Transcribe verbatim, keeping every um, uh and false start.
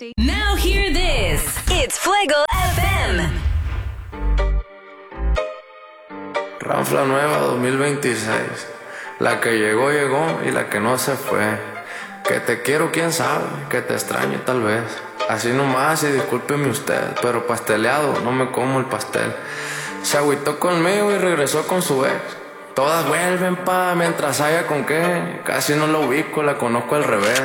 Now hear this. It's Fuego F M. Ranfla nueva dos mil veintiséis. La que llegó, llegó y la que no se fue. Que te quiero, quién sabe, que te extraño tal vez. Así nomás y discúlpeme usted, pero pasteleado, no me como el pastel. Se agüitó conmigo y regresó con su ex. Todas vuelven pa' mientras haya con qué. Casi no la ubico, la conozco al revés.